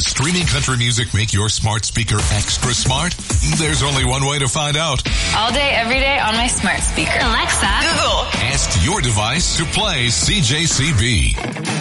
Does streaming country music make your smart speaker extra smart? There's only one way to find out. All day, every day on my smart speaker. Alexa, Google. Ask your device to play CJCB.